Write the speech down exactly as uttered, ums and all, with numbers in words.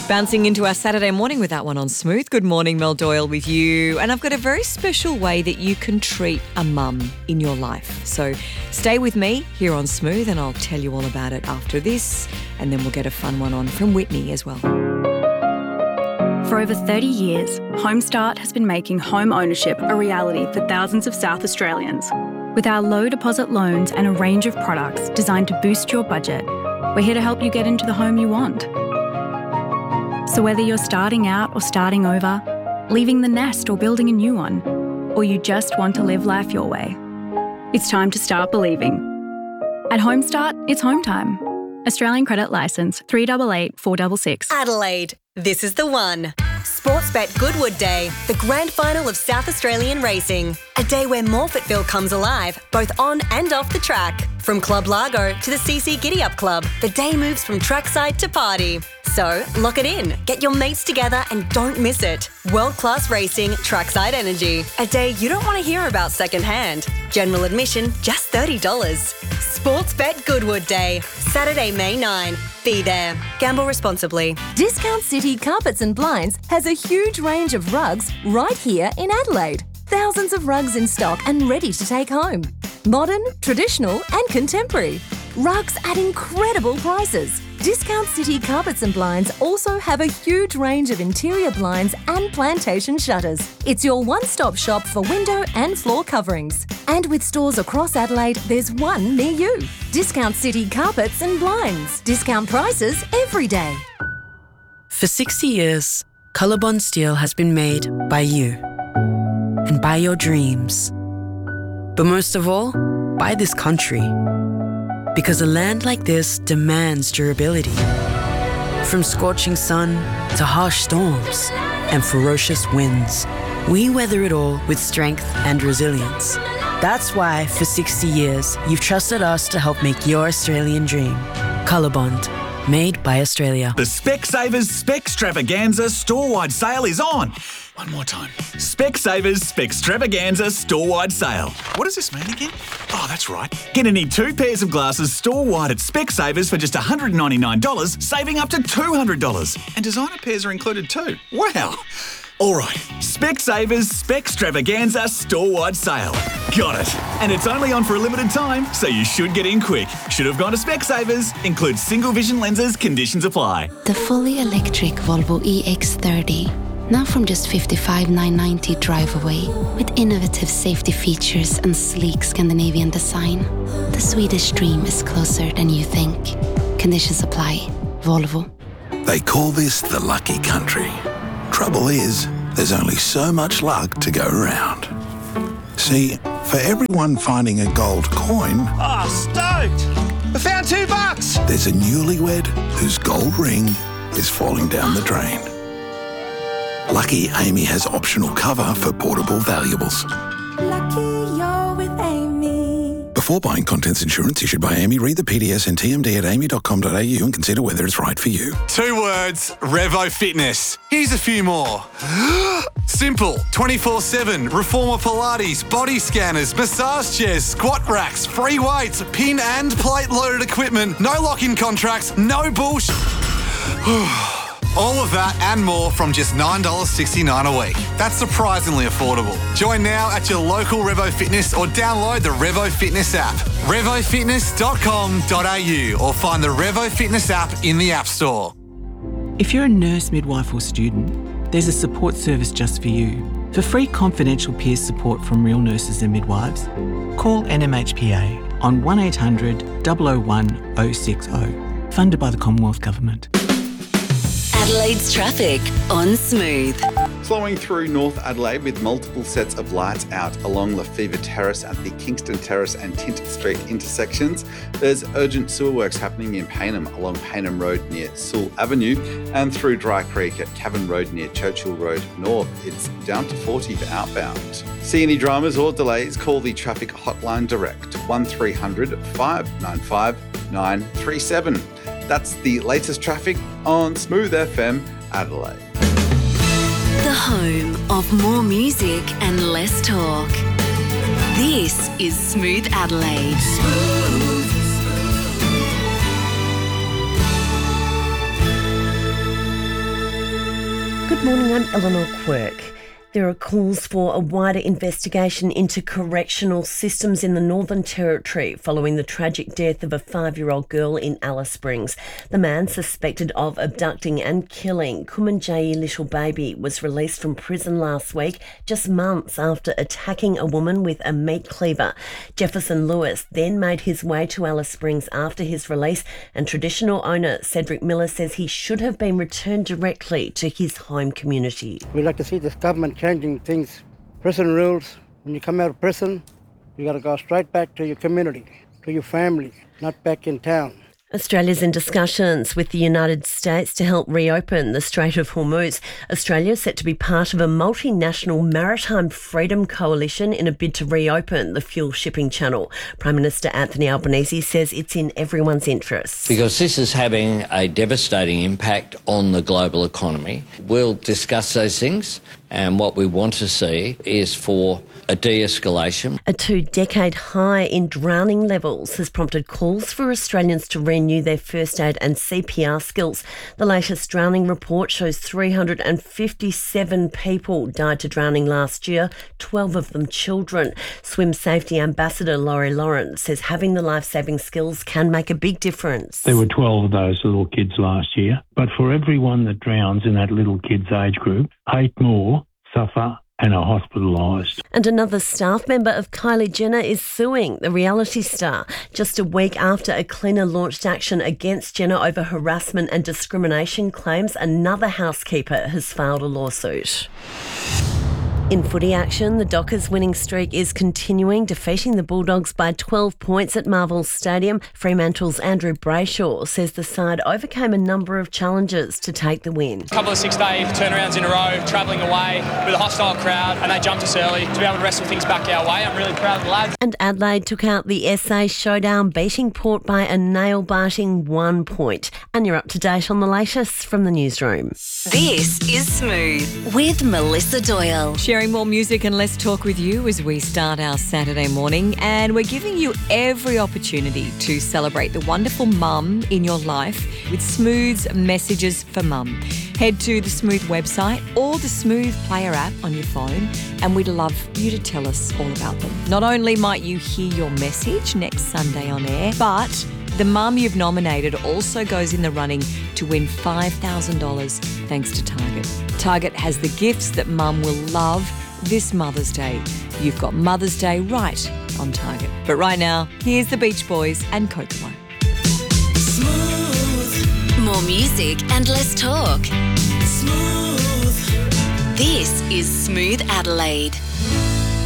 Bouncing into our Saturday morning with that one on Smooth. Good morning, Mel Doyle with you. And I've got a very special way that you can treat a mum in your life. So stay with me here on Smooth and I'll tell you all about it after this. And then we'll get a fun one on from Whitney as well. For over thirty years, Homestart has been making home ownership a reality for thousands of South Australians. With our low deposit loans and a range of products designed to boost your budget, we're here to help you get into the home you want. So whether you're starting out or starting over, leaving the nest or building a new one, or you just want to live life your way, it's time to start believing. At Homestart, it's home time. Australian Credit Licence three eight eight four six six. Adelaide, this is the one. Sportsbet Goodwood Day, the grand final of South Australian racing. A day where Morfettville comes alive, both on and off the track. From Club Largo to the C C Giddy Up Club, the day moves from trackside to party. So, lock it in, get your mates together and don't miss it. World-class racing, trackside energy. A day you don't want to hear about secondhand. General admission, just thirty dollars. Sportsbet Goodwood Day, Saturday, May ninth. Be there. Gamble responsibly. Discount City Carpets and Blinds has a huge range of rugs right here in Adelaide. Thousands of rugs in stock and ready to take home. Modern, traditional and contemporary. Rugs at incredible prices. Discount City Carpets and Blinds also have a huge range of interior blinds and plantation shutters. It's your one-stop shop for window and floor coverings. And with stores across Adelaide, there's one near you. Discount City Carpets and Blinds. Discount prices every day. For sixty years, Colorbond Steel has been made by you and by your dreams. But most of all, by this country. Because a land like this demands durability. From scorching sun to harsh storms and ferocious winds, we weather it all with strength and resilience. That's why, for sixty years, you've trusted us to help make your Australian dream. Colorbond, made by Australia. The Specsavers Specstravaganza store-wide sale is on. One more time. Specsavers Specstravaganza store-wide sale. What does this mean again? Oh, that's right. Get any two pairs of glasses store-wide at Specsavers for just one hundred ninety-nine dollars, saving up to two hundred dollars. And designer pairs are included too. Wow. All right. Specsavers Specstravaganza store-wide sale. Got it. And it's only on for a limited time, so you should get in quick. Should have gone to Specsavers. Includes single vision lenses. Conditions apply. The fully electric Volvo E X thirty. Now from just fifty-five thousand nine hundred ninety drive away, with innovative safety features and sleek Scandinavian design. The Swedish dream is closer than you think. Conditions apply. Volvo. They call this the lucky country. Trouble is, there's only so much luck to go around. See, for everyone finding a gold coin... Oh, stoked! I found two bucks! There's a newlywed whose gold ring is falling down the drain. Lucky Amy has optional cover for portable valuables. Lucky you're with Amy. Before buying contents insurance issued by Amy, read the P D S and T M D at amy dot com dot a u and consider whether it's right for you. Two words, Revo Fitness. Here's a few more. Simple, twenty-four seven, Reformer Pilates, body scanners, massage chairs, squat racks, free weights, pin and plate loaded equipment, no lock-in contracts, no bullshit. All of that and more from just nine dollars sixty-nine a week. That's surprisingly affordable. Join now at your local Revo Fitness or download the Revo Fitness app. revo fitness dot com dot a u or find the Revo Fitness app in the App Store. If you're a nurse, midwife or student, there's a support service just for you. For free confidential peer support from real nurses and midwives, call N M H P A on one eight hundred, zero zero one, zero six zero. Funded by the Commonwealth Government. Adelaide's traffic on Smooth. Flowing through North Adelaide with multiple sets of lights out along Lefevre Terrace at the Kingston Terrace and Tint Street intersections. There's urgent sewer works happening in Payneham along Payneham Road near Sewell Avenue and through Dry Creek at Cavan Road near Churchill Road North. It's down to forty for outbound. See any dramas or delays, call the traffic hotline direct, one three hundred, five nine five, nine three seven. That's the latest traffic on Smooth F M Adelaide. The home of more music and less talk. This is Smooth Adelaide. Smooth. Good morning, I'm Eleanor Quirk. There are calls for a wider investigation into correctional systems in the Northern Territory following the tragic death of a five-year-old girl in Alice Springs. The man suspected of abducting and killing Kumanjayi little baby was released from prison last week, just months after attacking a woman with a meat cleaver. Jefferson Lewis then made his way to Alice Springs after his release, and traditional owner Cedric Miller says he should have been returned directly to his home community. We'd like to see this government changing things. Prison rules, when you come out of prison, you got to go straight back to your community, to your family, not back in town. Australia's in discussions with the United States to help reopen the Strait of Hormuz. Australia is set to be part of a multinational maritime freedom coalition in a bid to reopen the fuel shipping channel. Prime Minister Anthony Albanese says it's in everyone's interest. Because this is having a devastating impact on the global economy. We'll discuss those things, and what we want to see is for a de-escalation. A two-decade high in drowning levels has prompted calls for Australians to renew their first aid and C P R skills. The latest drowning report shows three hundred fifty-seven people died to drowning last year, twelve of them children. Swim Safety Ambassador Laurie Lawrence says having the life-saving skills can make a big difference. There were twelve of those little kids last year, but for everyone that drowns in that little kid's age group, eight more suffer and are hospitalised. And another staff member of Kylie Jenner is suing the reality star. Just a week after a cleaner launched action against Jenner over harassment and discrimination claims, another housekeeper has filed a lawsuit. In footy action, the Dockers' winning streak is continuing, defeating the Bulldogs by twelve points at Marvel Stadium. Fremantle's Andrew Brayshaw says the side overcame a number of challenges to take the win. A couple of six-day turnarounds in a row, travelling away with a hostile crowd, and they jumped us early to be able to wrestle things back our way. I'm really proud of the lads. And Adelaide took out the S A Showdown, beating Port by a nail-biting one point. And you're up to date on the latest from the newsroom. This is Smooth with Melissa Doyle. Sharing more music and less talk with you as we start our Saturday morning, and we're giving you every opportunity to celebrate the wonderful mum in your life with Smooth's Messages for Mum. Head to the Smooth website or the Smooth Player app on your phone, and we'd love you to tell us all about them. Not only might you hear your message next Sunday on air, but the mum you've nominated also goes in the running to win five thousand dollars thanks to Target. Target has the gifts that mum will love this Mother's Day. You've got Mother's Day right on Target. But right now, here's the Beach Boys and Kokomo. Smooth. More music and less talk. Smooth. This is Smooth Adelaide.